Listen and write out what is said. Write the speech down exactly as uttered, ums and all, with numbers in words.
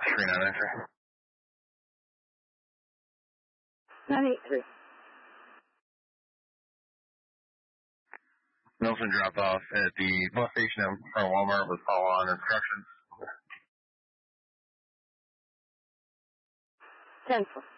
three nine nine three. nine eight three. Nelson dropped off at the bus station in front of Walmart with follow-on instructions. ten four.